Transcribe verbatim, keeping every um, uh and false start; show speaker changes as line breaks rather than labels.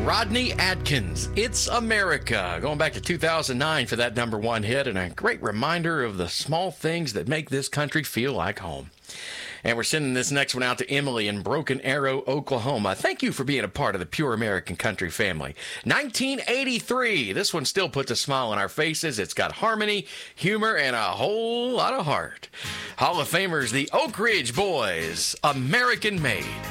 Rodney Atkins, It's America, going back to two thousand nine for that number one hit, and a great reminder of the small things that make this country feel like home. And we're sending this next one out to Emily in Broken Arrow, Oklahoma. Thank you for being a part of the Pure American Country family. nineteen eighty-three. This one still puts a smile on our faces. It's got harmony, humor, and a whole lot of heart. Hall of Famers, the Oak Ridge Boys, American Made.